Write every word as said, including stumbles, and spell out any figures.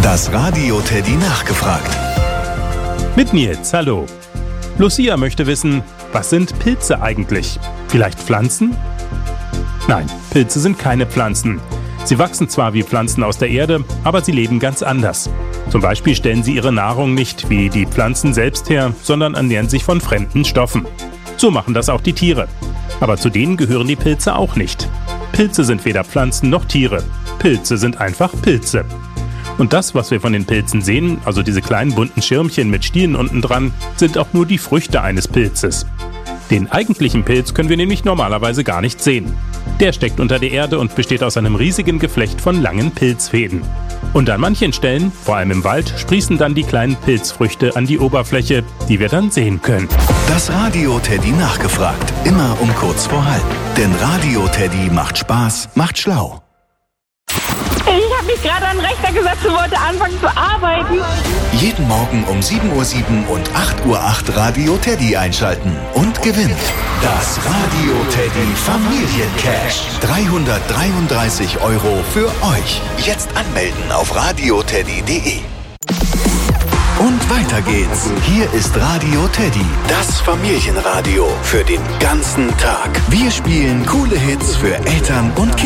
Das Radio Teddy nachgefragt. Mit Nils, hallo. Lucia möchte wissen, was sind Pilze eigentlich? Vielleicht Pflanzen? Nein, Pilze sind keine Pflanzen. Sie wachsen zwar wie Pflanzen aus der Erde, aber sie leben ganz anders. Zum Beispiel stellen sie ihre Nahrung nicht wie die Pflanzen selbst her, sondern ernähren sich von fremden Stoffen. So machen das auch die Tiere. Aber zu denen gehören die Pilze auch nicht. Pilze sind weder Pflanzen noch Tiere. Pilze sind einfach Pilze. Und das, was wir von den Pilzen sehen, also diese kleinen bunten Schirmchen mit Stielen unten dran, sind auch nur die Früchte eines Pilzes. Den eigentlichen Pilz können wir nämlich normalerweise gar nicht sehen. Der steckt unter der Erde und besteht aus einem riesigen Geflecht von langen Pilzfäden. Und an manchen Stellen, vor allem im Wald, sprießen dann die kleinen Pilzfrüchte an die Oberfläche, die wir dann sehen können. Das Radio Teddy nachgefragt. Immer um kurz vor halb. Denn Radio Teddy macht Spaß, macht schlau. Ich habe mich gerade an den Rechner gesetzt und wollte anfangen zu arbeiten. Jeden Morgen um sieben Uhr sieben und acht Uhr acht Radio Teddy einschalten und gewinnen. Das Radio Teddy Familiencash. dreihundertdreiunddreißig Euro für euch. Jetzt anmelden auf radioteddy punkt de. Und weiter geht's. Hier ist Radio Teddy, das Familienradio für den ganzen Tag. Wir spielen coole Hits für Eltern und Kinder.